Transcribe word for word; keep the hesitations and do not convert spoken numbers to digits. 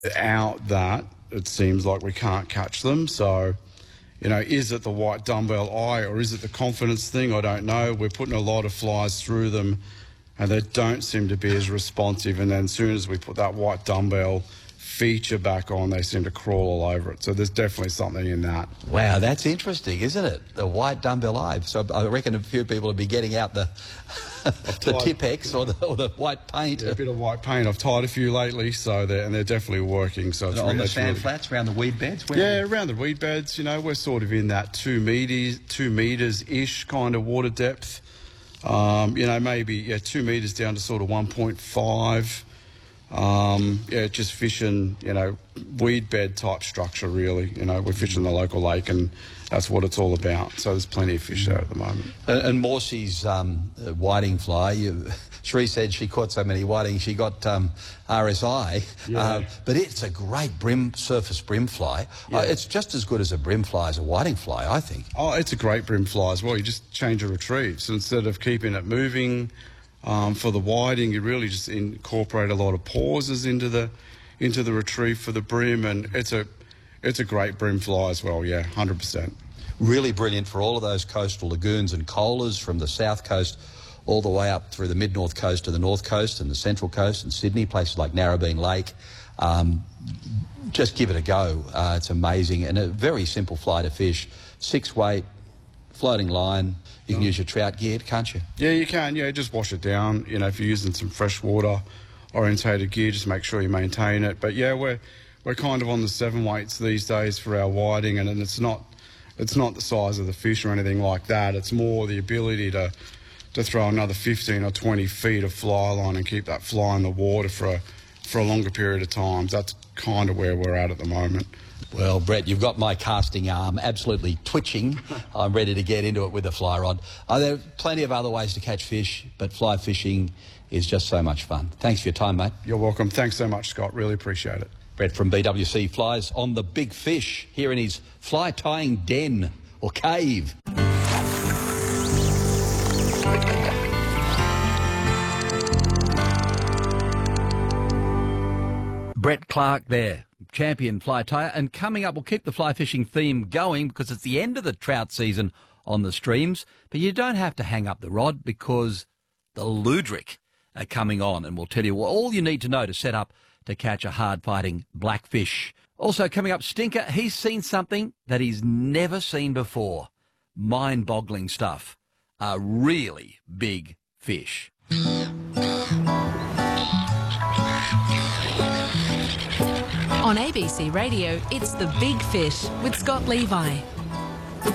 Without that, it seems like we can't catch them. So, you know, is it the white dumbbell eye or is it the confidence thing? I don't know. We're putting a lot of flies through them and they don't seem to be as responsive. And then as soon as we put that white dumbbell feature back on, they seem to crawl all over it. So there's definitely something in that. Wow, that's interesting, isn't it? The white dumbbell eye. So I reckon a few people will be getting out the the Tipp-Ex or the, or the white paint. Yeah, a bit of white paint. I've tied a few lately, so they're, and they're definitely working. So it's on really, the sand really, flats, around the weed beds? Where yeah, around the weed beds. You know, we're sort of in that two meters, two meters-ish kind of water depth. Um, you know, maybe yeah, two meters down to sort of one point five. Um, yeah, just fishing, you know, weed bed type structure really. You know, we're fishing the local lake and that's what it's all about. So there's plenty of fish there at the moment. And, and Morsey's um, whiting fly, you, Sheree said she caught so many whiting she got um, R S I, yeah. uh, but it's a great brim surface brim fly. Yeah. Uh, it's just as good as a brim fly as a whiting fly, I think. Oh, it's a great brim fly as well. You just change the retrieve. So instead of keeping it moving, Um, for the whiting, you really just incorporate a lot of pauses into the into the retrieve for the brim, and it's a it's a great brim fly as well. Yeah, one hundred percent. Really brilliant for all of those coastal lagoons and colas from the south coast all the way up through the mid-north coast to the north coast and the central coast and Sydney, places like Narrabeen Lake. Um, just give it a go. Uh, it's amazing and a very simple fly to fish. Six weight, floating line. You can use your trout gear, can't you? Yeah, you can. Yeah, just wash it down. You know, if you're using some freshwater orientated gear, just make sure you maintain it. But yeah, we're we're kind of on the seven weights these days for our whiting, and, and it's not it's not the size of the fish or anything like that. It's more the ability to to throw another fifteen or twenty feet of fly line and keep that fly in the water for a, for a longer period of time. That's kind of where we're at at the moment. Well, Brett, you've got my casting arm absolutely twitching. I'm ready to get into it with the fly rod. Uh, there are plenty of other ways to catch fish, but fly fishing is just so much fun. Thanks for your time, mate. You're welcome. Thanks so much, Scott. Really appreciate it. Brett from B W C Flies on the big fish here in his fly tying den or cave. Brett Clark there, champion fly tyer. And coming up, we'll keep the fly fishing theme going because it's the end of the trout season on the streams. But you don't have to hang up the rod because the Luderick are coming on, and we'll tell you all you need to know to set up to catch a hard-fighting blackfish. Also coming up, Stinker, he's seen something that he's never seen before. Mind-boggling stuff. A really big fish. On A B C Radio, it's The Big Fish with Scott Levi.